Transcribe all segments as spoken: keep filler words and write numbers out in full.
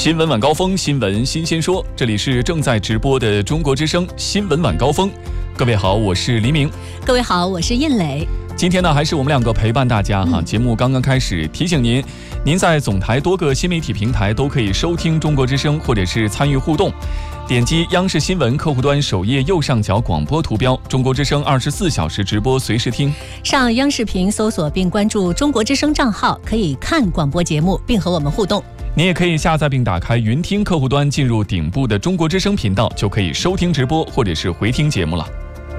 新闻晚高峰，新闻新鲜说，这里是正在直播的中国之声新闻晚高峰。各位好，我是黎明。 各位好，我是印磊。 今天呢，还是我们两个陪伴大家哈。嗯、节目刚刚开始，提醒您，您在总台多个新媒体平台都可以收听中国之声，或者是参与互动。点击央视新闻客户端首页右上角广播图标，中国之声二十四小时直播，随时听。 上央视频搜索并关注中国之声账号，可以看广播节目，并和我们互动。 您也可以下载并打开云听客户端，进入顶部的中国之声频道，就可以收听直播或者是回听节目了。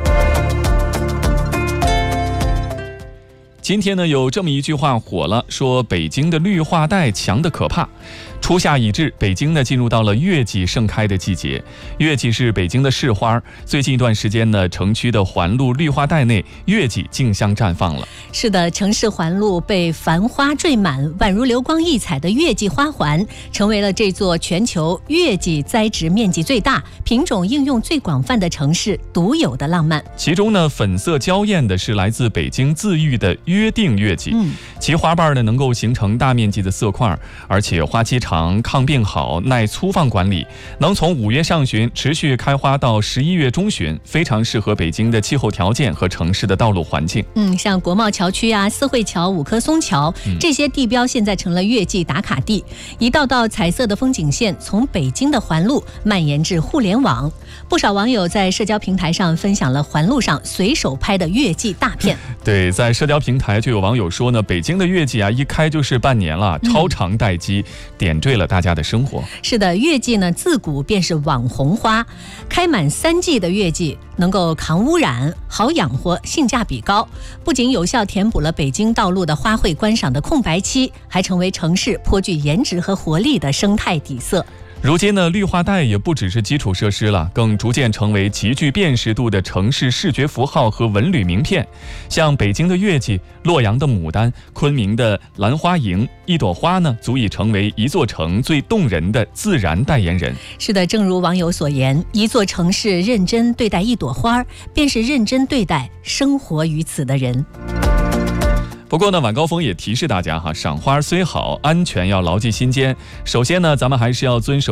今天呢，有这么一句话火了，说北京的绿化带强得可怕。初夏已至，北京呢进入到了月季盛开的季节。月季是北京的市花，最近一段时间呢，城区的环路绿化带内月季竞相绽放了。 是的，城市环路被繁花缀满，宛如流光溢彩的月季花环，成为了这座全球月季栽植面积最大、品种应用最广泛的城市独有的浪漫。 其中呢，粉色娇艳的是来自北京自育的约定月季，嗯、其花瓣呢能够形成大面积的色块，而且花期长、抗病好、耐粗放管理，能从五月上旬持续开花到十一月中旬，非常适合北京的气候条件和城市的道路环境。 嗯，像国贸桥区啊、四惠桥、五棵松桥、嗯、这些地标现在成了月季打卡地，一道道彩色的风景线从北京的环路蔓延至互联网。不少网友在社交平台上分享了环路上随手拍的月季大片。 对，在社交平台就有网友说呢，北京的月季啊，一开就是半年了，超长待机，嗯、点缀了大家的生活。 是的，月季呢自古便是网红花，开满三季的月季能够抗污染、好养活、性价比高，不仅有效填补了北京道路的花卉观赏的空白期，还成为城市颇具颜值和活力的生态底色。 如今呢，绿化带也不只是基础设施了，更逐渐成为极具辨识度的城市视觉符号和文旅名片。像北京的月季、洛阳的牡丹、昆明的兰花楹，一朵花呢，足以成为一座城最动人的自然代言人。 是的，正如网友所言，一座城市认真对待一朵花，便是认真对待生活于此的人。 不过呢，晚高峰也提示大家哈，赏花虽好，安全要牢记心间。首先呢，咱们还是要遵守